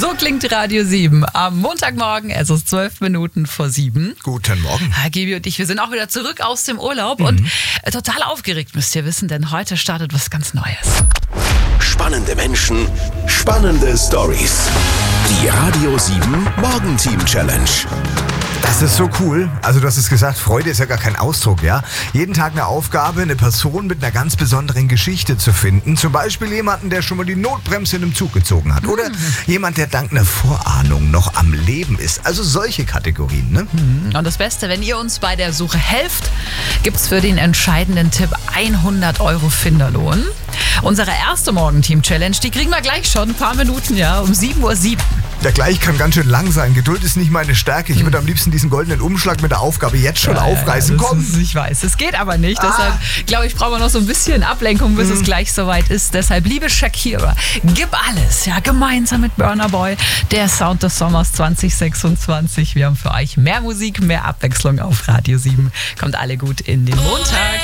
So klingt Radio 7 am Montagmorgen, es ist 12 Minuten vor 7. Guten Morgen. Gibi und ich, wir sind auch wieder zurück aus dem Urlaub und total aufgeregt, müsst ihr wissen, denn heute startet was ganz Neues. Spannende Menschen, spannende Stories. Die Radio 7 Morgenteam Challenge. Das ist so cool. Also du hast es gesagt, Freude ist ja gar kein Ausdruck, ja? Jeden Tag eine Aufgabe, eine Person mit einer ganz besonderen Geschichte zu finden. Zum Beispiel jemanden, der schon mal die Notbremse in einem Zug gezogen hat. Oder jemand, der dank einer Vorahnung noch am Leben ist. Also solche Kategorien, ne? Und das Beste, wenn ihr uns bei der Suche helft, gibt's für den entscheidenden Tipp 100 € Finderlohn. Unsere erste Morgenteam-Challenge, die kriegen wir gleich schon, ein paar Minuten, ja, um 7:07 Uhr. Der gleich kann ganz schön lang sein. Geduld ist nicht meine Stärke. Ich würde am liebsten diesen goldenen Umschlag mit der Aufgabe jetzt schon aufreißen. Komm! Ich weiß, es geht aber nicht. Deshalb, glaube ich, brauchen wir noch so ein bisschen Ablenkung, bis es gleich soweit ist. Deshalb, liebe Shakira, gib alles, ja, gemeinsam mit Burna Boy. Der Sound des Sommers 2026. Wir haben für euch mehr Musik, mehr Abwechslung auf Radio 7. Kommt alle gut in den Montag.